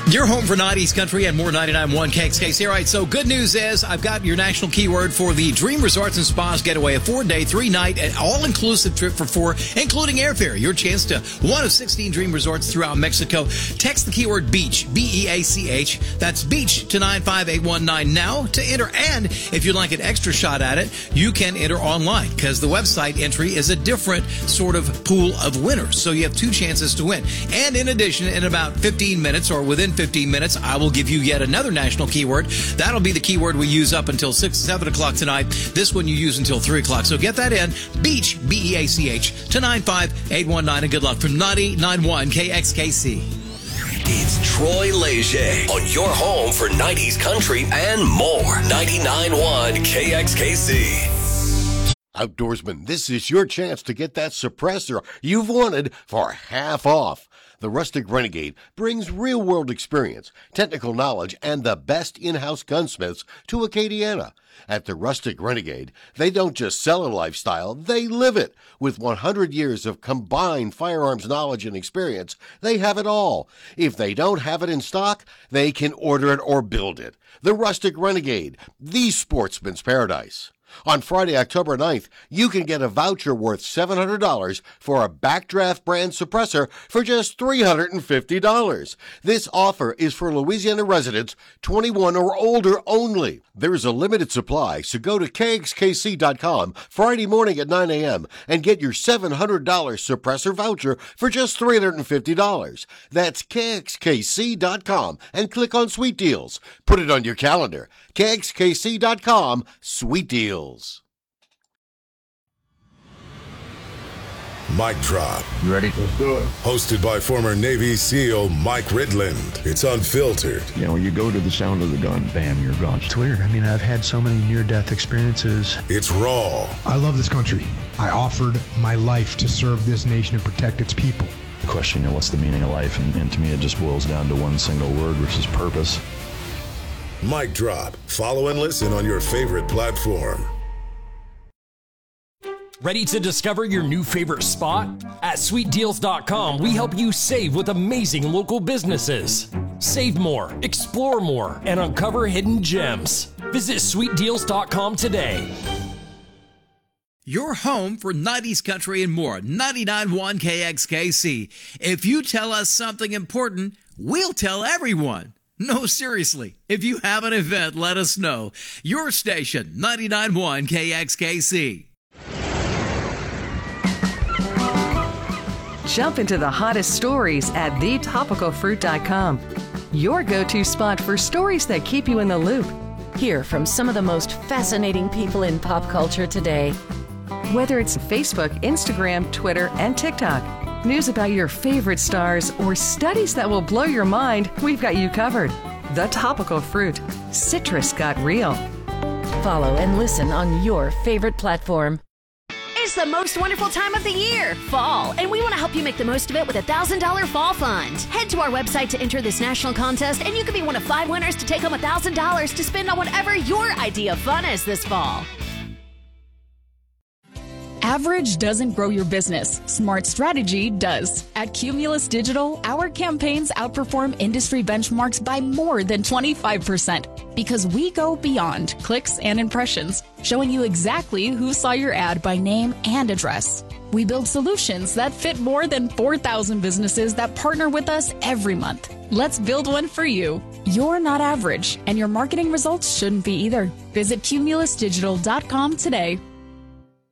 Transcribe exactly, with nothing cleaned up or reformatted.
Your home for nineties country and more. Ninety-nine point one K X K C. All right, so good news is I've got your national keyword for the Dream Resorts and Spas Getaway, a four-day, three-night, and all-inclusive trip for four, including airfare. Your chance to one of sixteen dream resorts throughout Mexico. Text the keyword BEACH, B E A C H. That's BEACH to nine five eight one nine now to enter. And if you'd like an extra shot at it, you can enter online because the website entry is a different sort of pool of winners. So you have two chances to win. And in addition, in about fifteen minutes or within fifteen minutes, I will give you yet another national keyword. That'll be the keyword we use up until six, seven o'clock tonight. This one you use until three o'clock. So get that in. BEACH, B E A C H, to nine five eight one nine. And good luck from ninety-nine point one K X K C. It's Troy Leger on your home for nineties country and more. ninety-nine point one K X K C. Outdoorsman, this is your chance to get that suppressor you've wanted for half off. The Rustic Renegade brings real-world experience, technical knowledge, and the best in-house gunsmiths to Acadiana. At the Rustic Renegade, they don't just sell a lifestyle, they live it. With one hundred years of combined firearms knowledge and experience, they have it all. If they don't have it in stock, they can order it or build it. The Rustic Renegade, the sportsman's paradise. On Friday, October ninth, you can get a voucher worth seven hundred dollars for a Backdraft brand suppressor for just three hundred fifty dollars. This offer is for Louisiana residents twenty-one or older only. There is a limited supply, so go to K X K C dot com Friday morning at nine a.m. and get your seven hundred dollars suppressor voucher for just three hundred fifty dollars. That's K X K C dot com and click on Sweet Deals. Put it on your calendar. K X K C dot com, Sweet Deals. Mic Drop. You ready? Let's do it. Hosted by former Navy SEAL Mike Ridland. It's unfiltered. You know, you go to the sound of the gun, bam, you're gone. It's weird. I mean, I've had so many near-death experiences. It's raw. I love this country. I offered my life to serve this nation and protect its people. Question, you know, what's the meaning of life? And, and to me, it just boils down to one single word, which is purpose. Mic Drop. Follow and listen on your favorite platform. Ready to discover your new favorite spot? At sweet deals dot com, we help you save with amazing local businesses. Save more, explore more, and uncover hidden gems. Visit sweet deals dot com today. Your home for nineties country and more. ninety-nine point one K X K C. If you tell us something important, we'll tell everyone. No, seriously. If you have an event, let us know. Your station, ninety-nine point one K X K C. Jump into the hottest stories at the topical fruit dot com. Your go-to spot for stories that keep you in the loop. Hear from some of the most fascinating people in pop culture today. Whether it's Facebook, Instagram, Twitter, and TikTok, news about your favorite stars, or studies that will blow your mind, we've got you covered. The Topical Fruit. Citrus got real. Follow and listen on your favorite platform. It's the most wonderful time of the year, fall, and we want to help you make the most of it with a one thousand dollars fall fund. Head to our website to enter this national contest, and you can be one of five winners to take home one thousand dollars to spend on whatever your idea of fun is this fall. Average doesn't grow your business. Smart strategy does. At Cumulus Digital, our campaigns outperform industry benchmarks by more than twenty-five percent because we go beyond clicks and impressions, showing you exactly who saw your ad by name and address. We build solutions that fit more than four thousand businesses that partner with us every month. Let's build one for you. You're not average, and your marketing results shouldn't be either. Visit Cumulus Digital dot com today.